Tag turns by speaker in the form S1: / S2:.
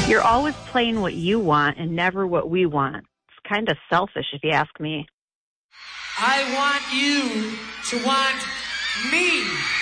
S1: You're always playing what you want and never what we want. It's kind of selfish if you ask me.
S2: I want you to want me.